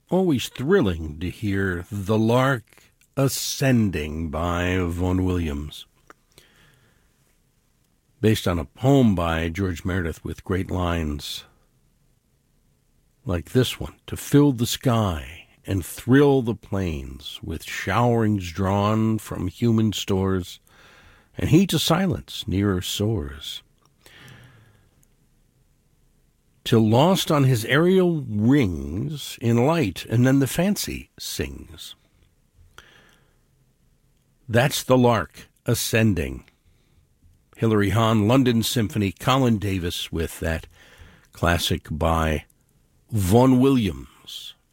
always thrilling to hear The Lark Ascending by Vaughan Williams, based on a poem by George Meredith with great lines like this one: to fill the sky and thrill the plains with showerings drawn from human stores, and he to silence nearer soars, till lost on his aerial rings in light, and then the fancy sings. That's the lark ascending. Hilary Hahn, London Symphony, Colin Davis with that classic by Vaughan Williams